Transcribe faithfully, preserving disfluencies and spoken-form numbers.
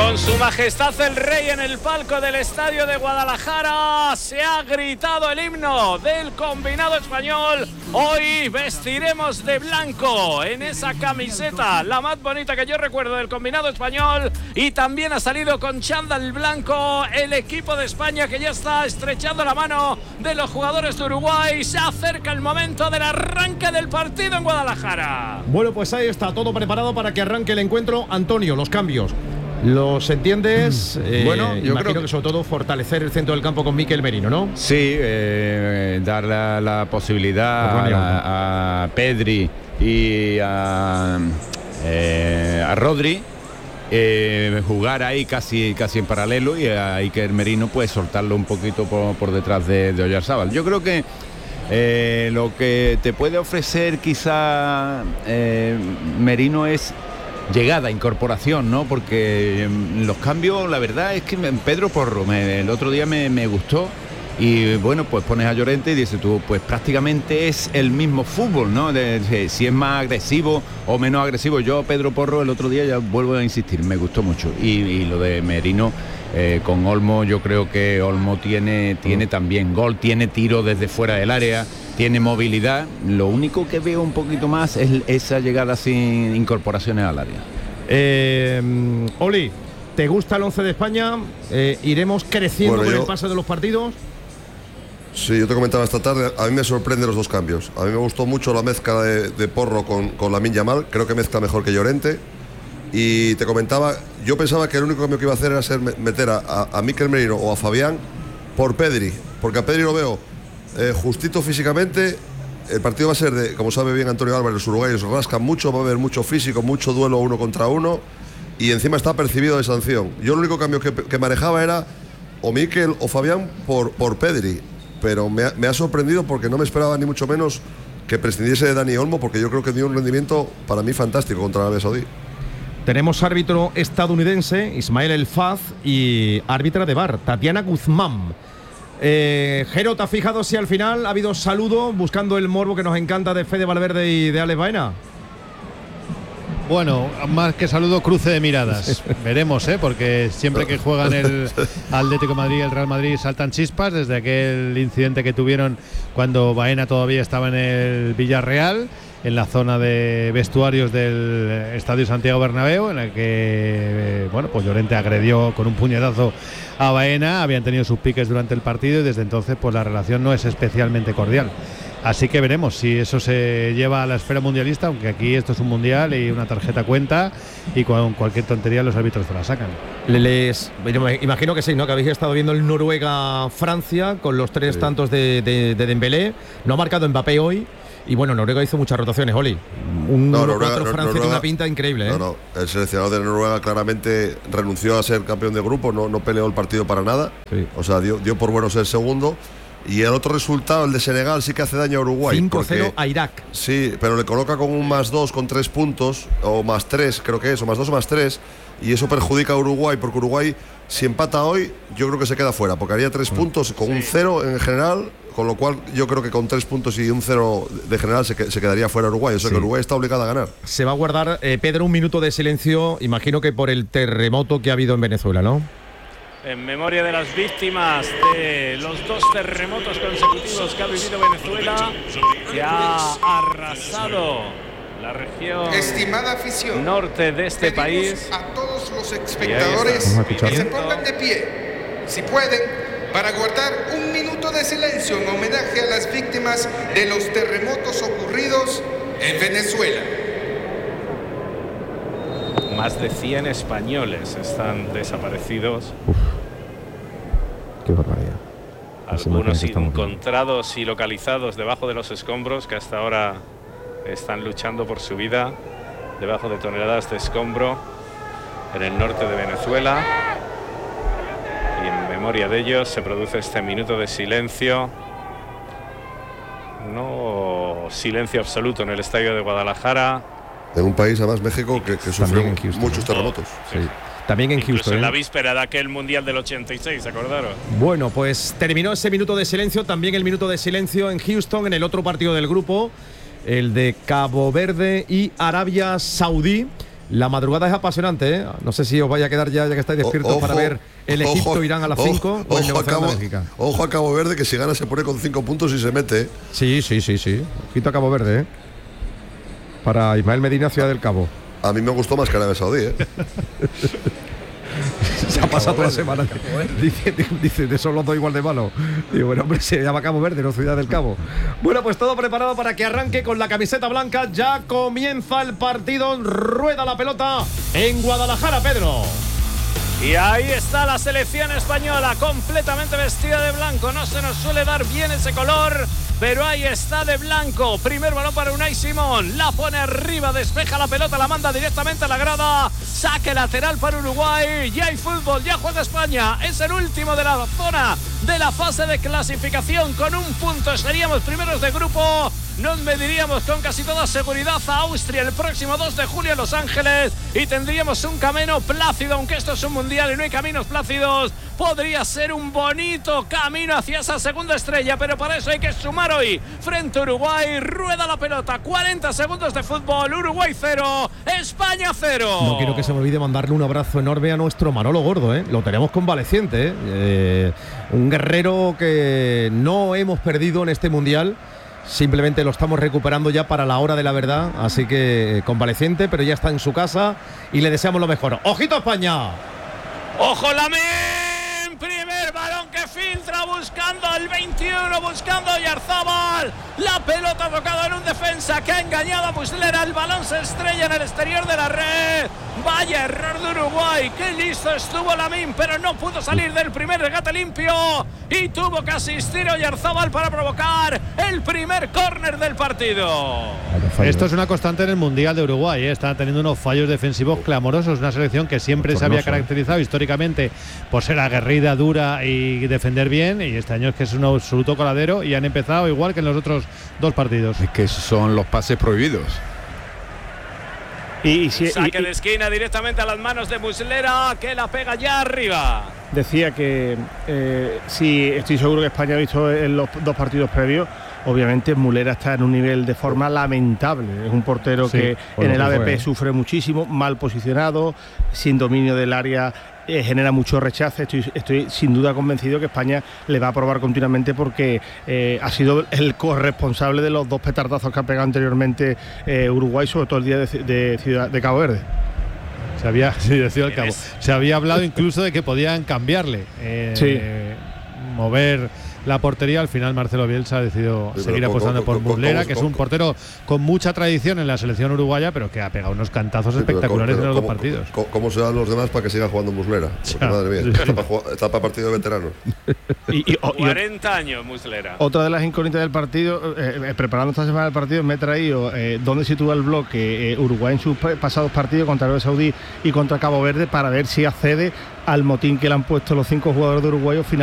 Con su majestad el rey en el palco del estadio de Guadalajara se ha gritado el himno del combinado español. Hoy vestiremos de blanco en esa camiseta, la más bonita que yo recuerdo del combinado español, y también ha salido con chándal blanco el equipo de España, que ya está estrechando la mano de los jugadores de Uruguay. Se acerca el momento del arranque del partido en Guadalajara. Bueno, pues ahí está todo preparado para que arranque el encuentro. Antonio, los cambios. ¿Los entiendes? Mm. Eh, bueno, yo imagino creo que... que sobre todo fortalecer el centro del campo con Mikel Merino, ¿no? Sí, eh, dar la, la posibilidad a, a Pedri y a, eh, a Rodri eh, jugar ahí casi, casi en paralelo, y a Iker Merino pues soltarlo un poquito por, por detrás de, de Oyarzábal. Yo creo que eh, lo que te puede ofrecer quizá eh, Merino es llegada, incorporación, ¿no? Porque los cambios, la verdad es que Pedro Porro me, el otro día me, me gustó, y bueno, pues pones a Llorente y dices tú, pues prácticamente es el mismo fútbol, ¿no? De, de, si es más agresivo o menos agresivo. Yo, Pedro Porro, el otro día, ya vuelvo a insistir, me gustó mucho. Y, y lo de Merino eh, con Olmo, yo creo que Olmo tiene, tiene también gol, tiene tiro desde fuera del área, tiene movilidad. Lo único que veo un poquito más es esa llegada sin incorporaciones al área. Eh, Oli, ¿te gusta el once de España? Eh, ¿Iremos creciendo bueno, con yo, el paso de los partidos? Sí, yo te comentaba esta tarde, a mí me sorprenden los dos cambios. A mí me gustó mucho la mezcla de, de Porro con, con Lamine Yamal, creo que mezcla mejor que Llorente. Y te comentaba, yo pensaba que el único cambio que iba a hacer era ser meter a, a, a Mikel Merino o a Fabián por Pedri, porque a Pedri lo veo Eh, justito físicamente. El partido va a ser de, como sabe bien Antonio Álvarez, los uruguayos rascan mucho, va a haber mucho físico, mucho duelo uno contra uno, y encima está percibido de sanción. Yo el único cambio que, que manejaba era o Mikel o Fabián por, por Pedri, pero me ha, me ha sorprendido, porque no me esperaba ni mucho menos que prescindiese de Dani Olmo, porque yo creo que dio un rendimiento para mí fantástico contra Arabia Saudí. Tenemos árbitro estadounidense, Ismael El Faz, y árbitra de V A R, Tatiana Guzmán. Eh, Jero, ¿te has fijado si al final ha habido saludo buscando el morbo que nos encanta de Fede Valverde y de Alex Baena? Bueno, más que saludo, cruce de miradas. Veremos, ¿eh? Porque siempre que juegan el Atlético de Madrid y el Real Madrid saltan chispas, desde aquel incidente que tuvieron cuando Baena todavía estaba en el Villarreal, en la zona de vestuarios del Estadio Santiago Bernabéu, en el que bueno, pues Llorente agredió con un puñetazo a Baena. Habían tenido sus piques durante el partido y desde entonces pues la relación no es especialmente cordial. Así que veremos si eso se lleva a la esfera mundialista, aunque aquí esto es un mundial y una tarjeta cuenta, y con cualquier tontería los árbitros te la sacan. Les, imagino que sí, ¿no? Que habéis estado viendo el Noruega-Francia con los tres sí. tantos de, de, de Dembélé. No ha marcado Mbappé hoy. Y bueno, Noruega hizo muchas rotaciones, Oli. Un no, cuatro Francia tiene una pinta increíble, ¿eh? No, no. El seleccionador de Noruega claramente renunció a ser campeón de grupo, no, no peleó el partido para nada. Sí. O sea, dio, dio por bueno ser segundo. Y el otro resultado, el de Senegal, sí que hace daño a Uruguay. cinco cero a Irak. Sí, pero le coloca con un más dos, con tres puntos, o más tres, creo que es, o más dos o más tres. Y eso perjudica a Uruguay, porque Uruguay, si empata hoy, yo creo que se queda fuera, porque haría tres puntos con sí. un cero en general. Con lo cual yo creo que con tres puntos y un cero de general se, que, se quedaría fuera Uruguay. O sea sí. que Uruguay está obligado a ganar. Se va a guardar, eh, Pedro, un minuto de silencio, imagino que por el terremoto que ha habido en Venezuela, ¿no? En memoria de las víctimas de los dos terremotos consecutivos que ha vivido Venezuela, que ha arrasado la región Estimada afición, norte de este país. A todos los espectadores que se pongan de pie, si pueden, para guardar un minuto de silencio en homenaje a las víctimas de los terremotos ocurridos en Venezuela. Más de cien españoles están desaparecidos. Uf, qué barbaridad. Algunos encontrados y localizados debajo de los escombros, que hasta ahora están luchando por su vida debajo de toneladas de escombro en el norte de Venezuela. Y en memoria de ellos se produce este minuto de silencio. No silencio absoluto en el estadio de Guadalajara. En un país, además, México, que, que sufrió muchos terremotos. Sí. Sí. También en Incluso Houston. en ¿eh? la víspera de aquel Mundial del ochenta y seis, ¿acordaron? Bueno, pues terminó ese minuto de silencio. También el minuto de silencio en Houston, en el otro partido del grupo, el de Cabo Verde y Arabia Saudí. La madrugada es apasionante, ¿eh? No sé si os vaya a quedar ya, ya que estáis despiertos, ojo, para ver el Egipto-Irán a las cinco o el Nueva Zelanda-Bélgica. Ojo a Cabo Verde, que si gana se pone con cinco puntos y se mete. Sí, sí, sí, sí. Ojito a Cabo Verde, ¿eh? Para Ismael Medina, Ciudad del Cabo. A mí me gustó más que Arabia Saudí, ¿eh? Se ha pasado toda la semana. Dice, dice, de son los dos igual de malos. Digo, bueno, hombre, se llama Cabo Verde, no Ciudad del Cabo. Bueno, pues todo preparado para que arranque con la camiseta blanca. Ya comienza el partido. Rueda la pelota en Guadalajara, Pedro. Y ahí está la selección española, completamente vestida de blanco. No se nos suele dar bien ese color, pero ahí está de blanco. Primer balón para Unai Simón. La pone arriba, despeja la pelota, la manda directamente a la grada. Saque lateral para Uruguay. Ya hay fútbol, ya juega España. Es el último de la zona de la fase de clasificación. Con un punto seríamos primeros de grupo. Nos mediríamos con casi toda seguridad a Austria el próximo dos de julio en Los Ángeles y tendríamos un camino plácido, aunque esto es un mundial y no hay caminos plácidos. Podría ser un bonito camino hacia esa segunda estrella, pero para eso hay que sumar hoy frente a Uruguay. Rueda la pelota, cuarenta segundos de fútbol. Uruguay cero, España cero. No quiero que se me olvide mandarle un abrazo enorme a nuestro Manolo Gordo, ¿eh? Lo tenemos convaleciente, ¿eh? Eh, un guerrero que no hemos perdido en este mundial. Simplemente lo estamos recuperando ya para la hora de la verdad. Así que convaleciente, pero ya está en su casa y le deseamos lo mejor. ¡Ojito España! ¡Ojo Lamine! Primer balón que filtra buscando el veintiuno, buscando a Oyarzábal. La pelota tocada en un defensa que ha engañado a Muslera. El balón se estrella en el exterior de la red. Vaya error de Uruguay. Qué listo estuvo Lamine, pero no pudo salir del primer regate limpio y tuvo que asistir a Oyarzábal para provocar el primer córner del partido. Esto es una constante en el Mundial de Uruguay, ¿eh? Está teniendo unos fallos defensivos clamorosos. Una selección que siempre se había caracterizado históricamente por ser aguerrida, dura y defender bien, y este año es que es un absoluto coladero y han empezado igual que en los otros dos partidos. Es que son los pases prohibidos. Y, y si, saque y, y, de esquina directamente a las manos de Muslera, que la pega ya arriba. Decía que eh, sí, estoy seguro que España ha visto en los dos partidos previos. Obviamente Muslera está en un nivel de forma lamentable. Es un portero sí, que en el A B P fue. sufre muchísimo, mal posicionado, sin dominio del área, eh, genera mucho rechazo. Estoy, estoy sin duda convencido que España le va a probar continuamente porque eh, ha sido el corresponsable de los dos petardazos que ha pegado anteriormente eh, Uruguay, sobre todo el día de, de, Ciudad, de Cabo Verde. Se había, sí, de Ciudad del Cabo. Se había hablado incluso de que podían cambiarle, eh, sí. mover la portería. Al final Marcelo Bielsa ha decidido sí, seguir apostando por Muslera, que es un portero con mucha tradición en la selección uruguaya, pero que ha pegado unos cantazos sí, espectaculares pero, pero, en los ¿cómo, dos partidos. ¿Cómo, cómo se dan los demás para que siga jugando Muslera? Porque, madre mía, está para, jugar, está para partido de veteranos. Y, y, o, cuarenta años Muslera. Otra de las incógnitas del partido, eh, preparando esta semana el partido, me he traído eh, dónde sitúa el bloque eh, Uruguay en sus pasados partidos contra Arabia Saudí y contra Cabo Verde, para ver si accede al motín que le han puesto los cinco jugadores de Uruguay final.